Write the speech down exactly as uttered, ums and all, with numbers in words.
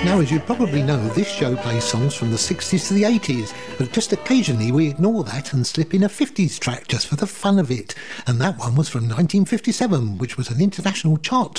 Now, as you probably know, this show plays songs from the sixties to the eighties, but just occasionally we ignore that and slip in a fifties track just for the fun of it. And that one was from nineteen fifty-seven, which was an international chart